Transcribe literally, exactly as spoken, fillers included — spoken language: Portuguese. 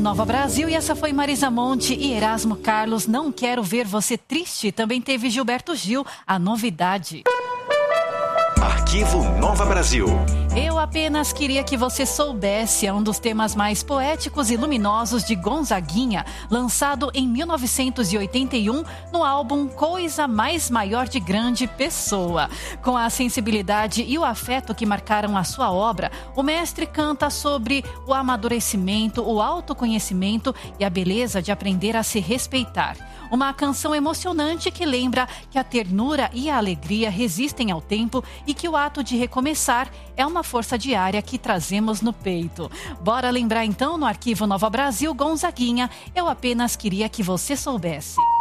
Nova Brasil, e essa foi Marisa Monte e Erasmo Carlos, Não Quero Ver Você Triste. Também teve Gilberto Gil, A Novidade. Arquivo Nova Brasil. Eu apenas queria que você soubesse, é um dos temas mais poéticos e luminosos de Gonzaguinha, lançado em mil novecentos e oitenta e um no álbum Coisa Mais Maior de Grande Pessoa. Com a sensibilidade e o afeto que marcaram a sua obra, o mestre canta sobre o amadurecimento, o autoconhecimento e a beleza de aprender a se respeitar. Uma canção emocionante que lembra que a ternura e a alegria resistem ao tempo e que o ato de recomeçar é uma força diária que trazemos no peito. Bora lembrar então no Arquivo Nova Brasil, Gonzaguinha, Eu Apenas Queria Que Você Soubesse.